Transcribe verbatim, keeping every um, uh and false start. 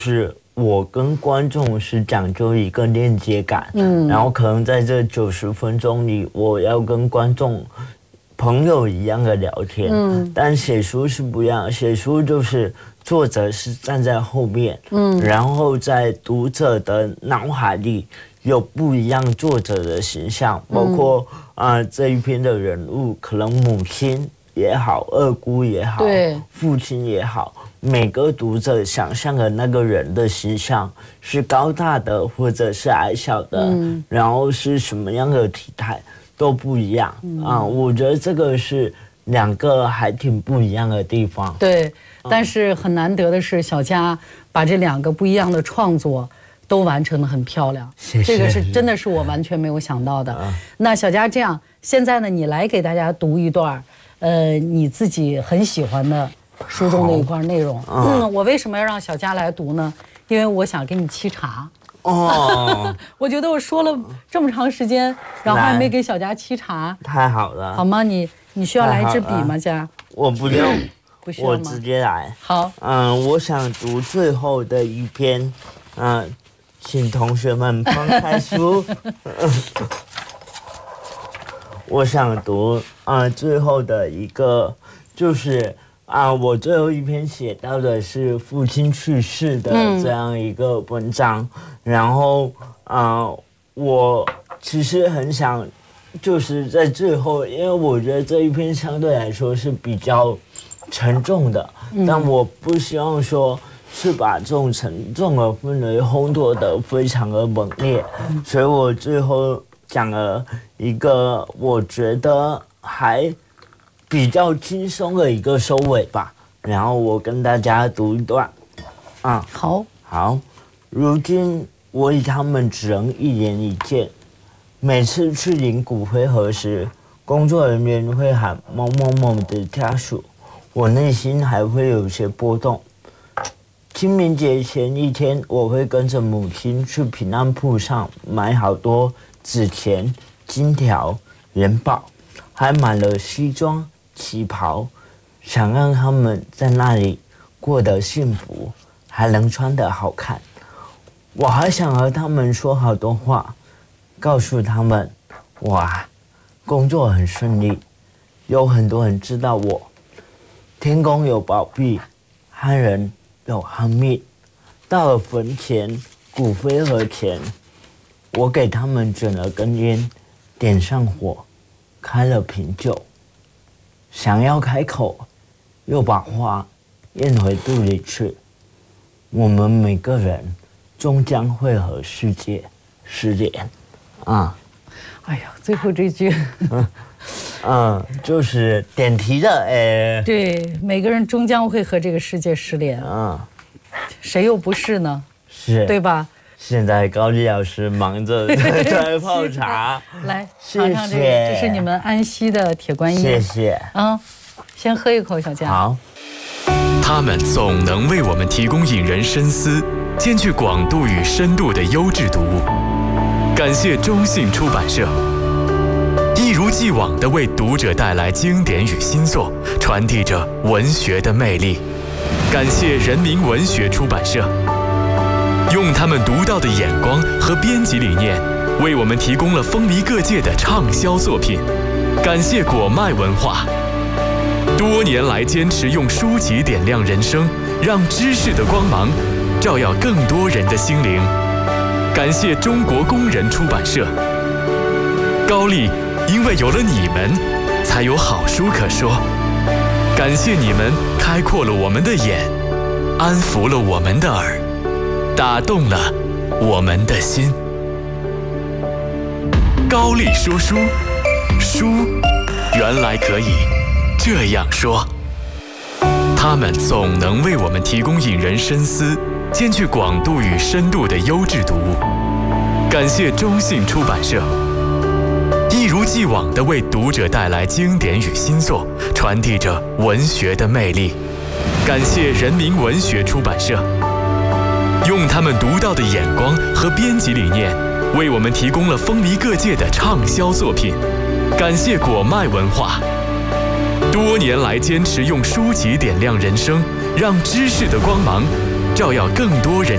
是我跟观众是讲究一个链接感，嗯，然后可能在这九十分钟里，我要跟观众朋友一样的聊天，嗯，但写书是不一样，写书就是作者是站在后面，嗯，然后在读者的脑海里有不一样作者的形象，包括啊、呃、这一篇的人物，可能母亲也好，二姑也好， 对， 父亲也好。每个读者想象的那个人的形象是高大的，或者是矮小的，嗯、然后是什么样的体态都不一样、嗯、啊！我觉得这个是两个还挺不一样的地方。 对，但是很难得的是，小佳把这两个不一样的创作都完成得很漂亮。 谢谢， 这个是真的是我完全没有想到的。啊、那小佳，这样现在呢，你来给大家读一段，呃，你自己很喜欢的。书中的一块内容，嗯，我为什么要让小佳来读呢？因为我想给你沏茶。哦，我觉得我说了这么长时间，然后还没给小佳沏茶， 太好了， 好吗？你你需要来一支笔吗，佳？ 我不用， 不需要吗？ 我直接来。 好， 嗯，我想读最后的一篇，嗯，请同学们翻开书。我想读啊、呃，最后的一个就是。啊，我最后一篇写到的是父亲去世的这样一个文章，嗯、然后啊、呃，我其实很想，就是在最后，因为我觉得这一篇相对来说是比较沉重的，嗯、但我不希望说是把这种沉重的氛围烘托得非常的猛烈，嗯、所以我最后讲了一个我觉得还。比较轻松的一个收尾吧，然后我跟大家读一段，啊， 好， 好，如今我与他们只能一言一见，每次去领骨灰盒时，工作人员会喊某某某的家属，我内心还会有些波动。清明节前一天，我会跟着母亲去平安铺上买好多纸钱、金条、元宝，还买了西装。旗袍，想让他们在那里过得幸福，还能穿得好看。我还想和他们说好多话，告诉他们，哇，工作很顺利，有很多人知道我。天公有保庇，汉人有汉命。到了坟前，骨灰盒前，我给他们卷了根烟，点上火，开了瓶酒。想要开口，又把话咽回肚里去。我们每个人终将会和世界失联，啊！ 哎呀，最后这句， 嗯，嗯，就是点题的，哎， 对，每个人终将会和这个世界失联， 嗯， 谁又不是呢？ 是， 对吧？ 现在高丽老师忙着在泡茶， 来尝尝这个，这是你们安溪的铁观音。 谢谢。 啊、嗯，先喝一口，小佳。 好。 他们总能为我们提供引人深思、兼具广度与深度的优质读物。感谢中信出版社，一如既往地为读者带来经典与新作，传递着文学的魅力。感谢人民文学出版社。用他们独到的眼光和编辑理念，为我们提供了风靡各界的畅销作品。感谢果麦文化，多年来坚持用书籍点亮人生，让知识的光芒照耀更多人的心灵。感谢中国工人出版社，高丽，因为有了你们，才有好书可说。感谢你们开阔了我们的眼，安抚了我们的耳。打动了我们的心。高丽说书，书原来可以这样说。他们总能为我们提供引人深思、兼具广度与深度的优质读物。感谢中信出版社，一如既往地为读者带来经典与新作，传递着文学的魅力。感谢人民文学出版社。用他们独到的眼光和编辑理念，为我们提供了风靡各界的畅销作品。感谢果麦文化，多年来坚持用书籍点亮人生，让知识的光芒照耀更多人。